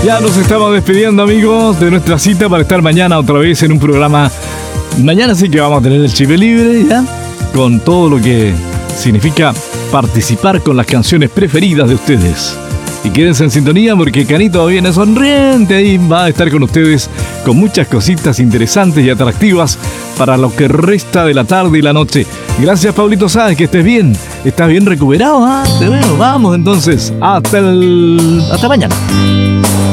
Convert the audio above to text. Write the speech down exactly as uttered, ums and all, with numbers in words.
Ya nos estamos despidiendo, amigos, de nuestra cita para estar mañana otra vez en un programa. Mañana sí que vamos a tener el chip libre, ¿ya? Con todo lo que significa participar con las canciones preferidas de ustedes. Y quédense en sintonía porque Canito viene sonriente ahí, va a estar con ustedes con muchas cositas interesantes y atractivas para lo que resta de la tarde y la noche. Gracias, Pablito Sáenz, que estés bien. ¿Estás bien recuperado? ¿Ah? Te veo. Vamos entonces. Hasta el... hasta mañana.